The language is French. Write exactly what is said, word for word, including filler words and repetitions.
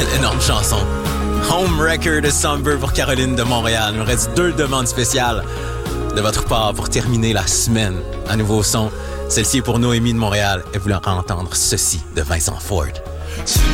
Quelle énorme chanson. Home Wrecker de Somber pour Caroline de Montréal. Il nous reste deux demandes spéciales de votre part pour terminer la semaine. Un nouveau son. Celle-ci est pour Noémie de Montréal. Elle voulait entendre ceci de Vincent Ford.